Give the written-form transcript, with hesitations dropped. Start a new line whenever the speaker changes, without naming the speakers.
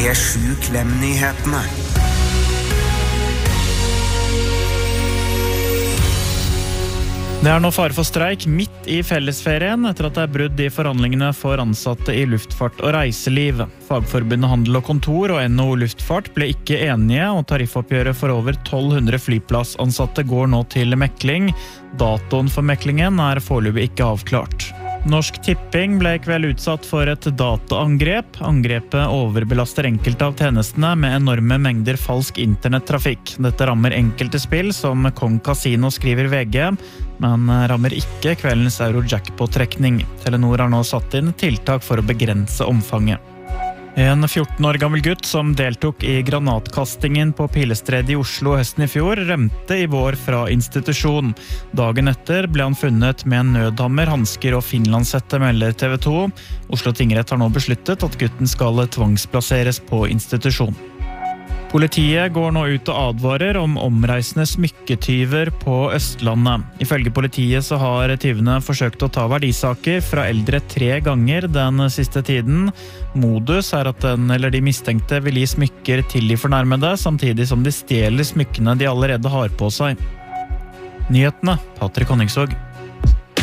P7 Klem-nyhetene.
Det nå fare for streik midt i fellesferien etter at det brudd i forhandlingene for ansatte i luftfart og reiseliv. Fagforbundet Handel og Kontor og NHO Luftfart ble ikke enige, og tariffoppgjøret for over 1200 flyplassansatte går nå til mekling. Datoen for meklingen foreløpig ikke avklart. Norsk Tipping ble i kveld utsatt for et dataangrep. Angrepet overbelaster enkelte av tjenestene med enorme mengder falsk internettrafikk. Dette rammer enkelte spill som Kong Casino, skriver VG, men rammer ikke kveldens Eurojackpot-trekning. Telenor har nå satt inn tiltak for å begrense omfanget. En 14 år gammel gutt som deltok i granatkastingen på Pilestredet i Oslo høsten i fjor, rømte i vår fra institusjon. Dagen etter ble han funnet med en nødhammer, hansker og finlandshette, melder TV 2. Oslo tingrett har nå besluttet at gutten skal tvangsplasseres på institusjon. Politiet går nå ut og advarer om omreisende smykketyver på Østlandet. Ifølge politiet så har tyvene forsøkt å ta verdisaker fra eldre 3 ganger den siste tiden. Modus at den eller de mistenkte vil gi smykker til de fornærmede, samtidig som de stjeler smykkene de allerede har på seg. Nyhetene, Patrick Honningsvåg.